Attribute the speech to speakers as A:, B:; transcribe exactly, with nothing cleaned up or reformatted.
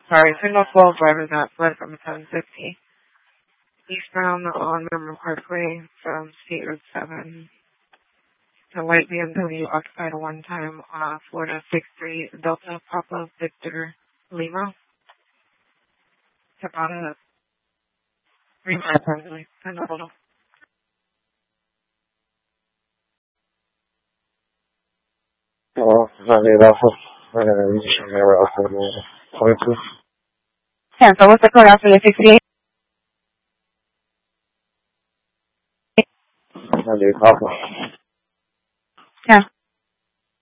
A: Sorry, signal twelve drivers that fled from seven sixty. Eastbound on Memorial Parkway from State Route seven. The white B M W occupied a one-time uh, Florida six three Delta Papa Victor Lima. It's about a three mile presently.
B: Oh, ninety-eight Alpha. And Shamira Alpha, twenty-two.
A: Yeah, so what's the code after the sixty-eight?
B: ninety-eight Alpha.
A: Yeah.